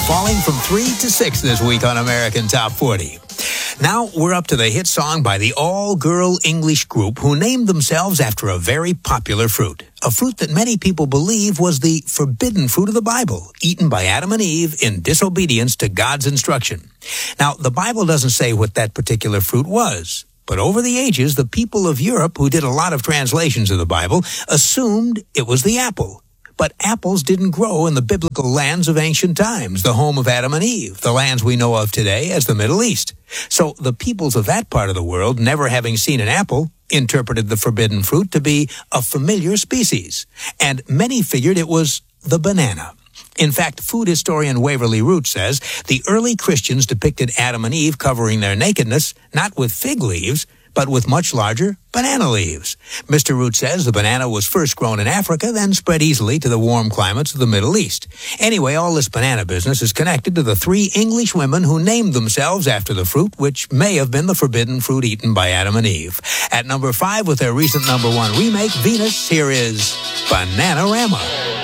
falling from 3 to 6 this week on American Top 40. Now we're up to the hit song by the all-girl English group who named themselves after a very popular fruit. A fruit that many people believe was the forbidden fruit of the Bible, eaten by Adam and Eve in disobedience to God's instruction. Now, the Bible doesn't say what that particular fruit was. But over the ages, the people of Europe who did a lot of translations of the Bible assumed it was the apple. But apples didn't grow in the biblical lands of ancient times, the home of Adam and Eve, the lands we know of today as the Middle East. So the peoples of that part of the world, never having seen an apple, interpreted the forbidden fruit to be a familiar species. And many figured it was the banana. In fact, food historian Waverly Root says the early Christians depicted Adam and Eve covering their nakedness, not with fig leaves, but with much larger banana leaves. Mr. Root says the banana was first grown in Africa, then spread easily to the warm climates of the Middle East. Anyway, all this banana business is connected to the 3 English women who named themselves after the fruit, which may have been the forbidden fruit eaten by Adam and Eve. At number 5, with their recent number 1 remake, Venus, here is Bananarama.